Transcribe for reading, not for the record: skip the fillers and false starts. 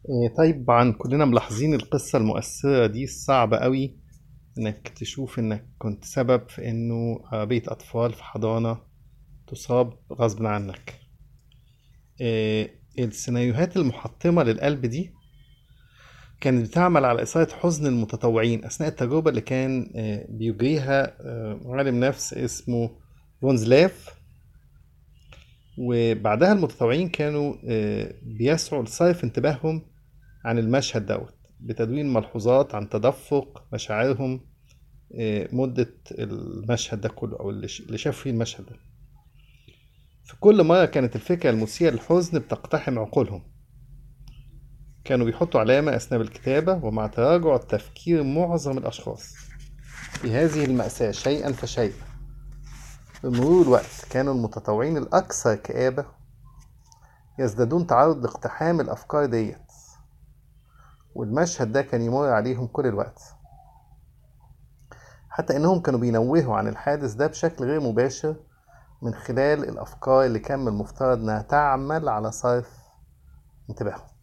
طيب كلنا ملاحظين القصة المؤثرة دي الصعبة قوي، انك تشوف انك كنت سبب في انه بيت اطفال في حضانة تصاب غصب عنك. السيناريوهات المحطمة للقلب دي كانت بتعمل على إثارة حزن المتطوعين أثناء التجربة اللي كان بيجريها عالم نفس اسمه فونزلاف. وبعدها المتطوعين كانوا بيسعوا لصرف انتباههم عن المشهد بتدوين ملحوظات عن تدفق مشاعرهم مدة المشهد ده كله، أو اللي شافوا فيه المشهد ده. في كل مرة كانت الفكرة المثيرة للحزن بتقتحم عقولهم. كانوا بيحطوا علامة أثناء الكتابة، ومع تراجع تفكير معظم الأشخاص في هذه المأساة شيئا فشيئا بمرور الوقت، كانوا المتطوعين الأكثر كآبة يزدادون تعرض لاقتحام الأفكار والمشهد ده كان يمر عليهم كل الوقت، حتى إنهم كانوا بينوهوا عن الحادث ده بشكل غير مباشر من خلال الأفكار اللي كان من المفترض إنها تعمل على صرف انتباههم.